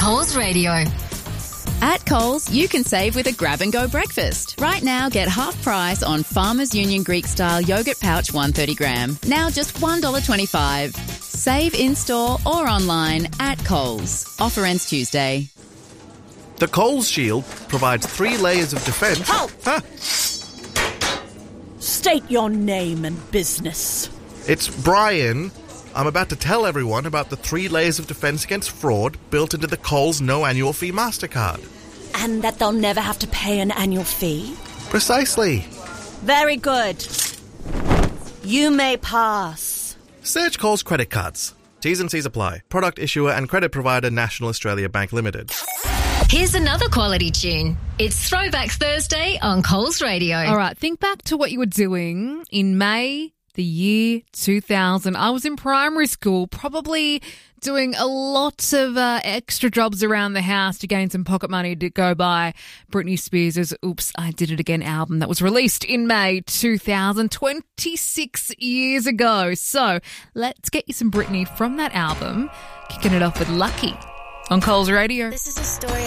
Coles Radio. At Coles, you can save with a grab-and-go breakfast. Right now, get half price on Farmers Union Greek-style yogurt pouch 130 gram. Now just $1.25. Save in-store or online at Coles. Offer ends Tuesday. The Coles Shield provides 3 layers of defence. Halt! Huh? State your name and business. It's Brian. I'm about to tell everyone about the 3 layers of defence against fraud built into the Coles no annual fee MasterCard. And that they'll never have to pay an annual fee? Precisely. Very good. You may pass. Search Coles credit cards. T's and C's apply. Product issuer and credit provider National Australia Bank Limited. Here's another quality tune. It's Throwback Thursday on Coles Radio. All right, think back to what you were doing in May the year 2000. I was in primary school, probably doing a lot of extra jobs around the house to gain some pocket money to go buy Britney Spears' Oops, I Did It Again album that was released in May 2000, 26 years ago. So let's get you some Britney from that album, kicking it off with Lucky on Coles Radio. This is a story